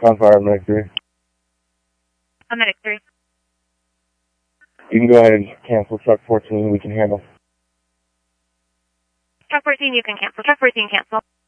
Confire Medic 3. Medic 3. You can go ahead and cancel truck 14. We can handle. Truck 14, you can cancel. Truck 14, cancel.